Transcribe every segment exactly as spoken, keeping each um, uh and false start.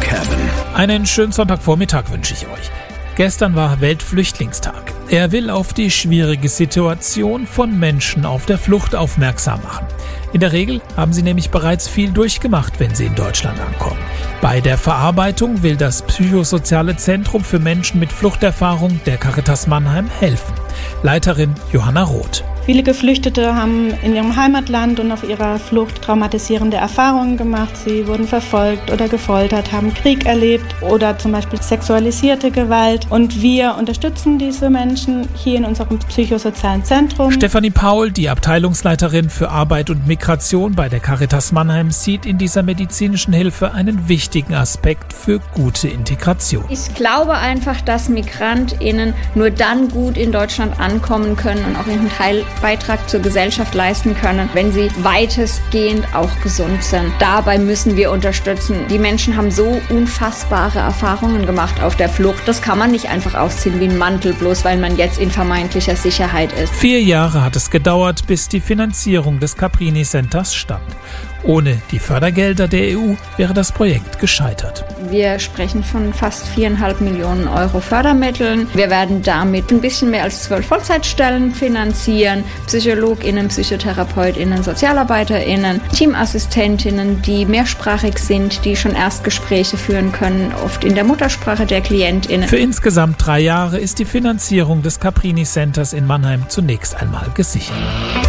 Rockhaven. Einen schönen Sonntagvormittag wünsche ich euch. Gestern war Weltflüchtlingstag. Er will auf die schwierige Situation von Menschen auf der Flucht aufmerksam machen. In der Regel haben sie nämlich bereits viel durchgemacht, wenn sie in Deutschland ankommen. Bei der Verarbeitung will das Psychosoziale Zentrum für Menschen mit Fluchterfahrung der Caritas Mannheim helfen. Leiterin Johanna Roth. Viele Geflüchtete haben in ihrem Heimatland und auf ihrer Flucht traumatisierende Erfahrungen gemacht. Sie wurden verfolgt oder gefoltert, haben Krieg erlebt oder zum Beispiel sexualisierte Gewalt. Und wir unterstützen diese Menschen hier in unserem psychosozialen Zentrum. Stefanie Paul, die Abteilungsleiterin für Arbeit und Migration bei der Caritas Mannheim, sieht in dieser medizinischen Hilfe einen wichtigen Aspekt für gute Integration. Ich glaube einfach, dass MigrantInnen nur dann gut in Deutschland ankommen können und auch ihren Teilbeitrag zur Gesellschaft leisten können, wenn sie weitestgehend auch gesund sind. Dabei müssen wir unterstützen. Die Menschen haben so unfassbare Erfahrungen gemacht auf der Flucht. Das kann man nicht einfach ausziehen wie ein Mantel, bloß weil man jetzt in vermeintlicher Sicherheit ist. Vier Jahre hat es gedauert, bis die Finanzierung des Caprini Centers stand. Ohne die Fördergelder der E U wäre das Projekt gescheitert. Wir sprechen von fast viereinhalb Millionen Euro Fördermitteln. Wir werden damit ein bisschen mehr als zwölf Vollzeitstellen finanzieren. PsychologInnen, PsychotherapeutInnen, SozialarbeiterInnen, Teamassistentinnen, die mehrsprachig sind, die schon Erstgespräche führen können, oft in der Muttersprache der KlientInnen. Für insgesamt drei Jahre ist die Finanzierung des Caprini Centers in Mannheim zunächst einmal gesichert.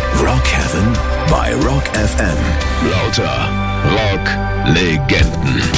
Rockhaven bei Rock F M. Lauter Rock-Legenden.